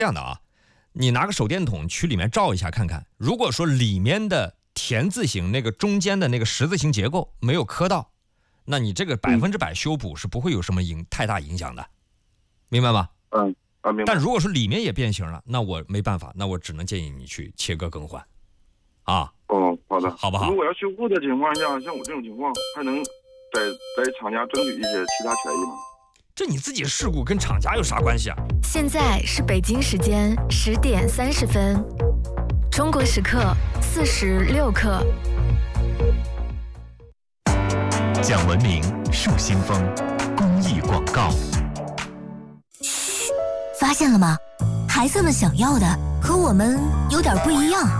这样的啊，你拿个手电筒去里面照一下看看，如果说里面的田字形那个中间的那个十字形结构没有磕到，那你这个100%修补是不会有什么太大影响的，明白吗？ 明白。 但如果说里面也变形了，那我没办法，那我只能建议你去切割更换，啊。 好的， 好不好？ 如果要修复的情况下，像我这种情况，还能在厂家争取一些其他权益吗？ 这你自己事故跟厂家有啥关系啊？ 现在是北京时间10点30分，中国时刻46刻。 讲文明树新风公益广告。 嘘，发现了吗？孩子们想要的和我们有点不一样。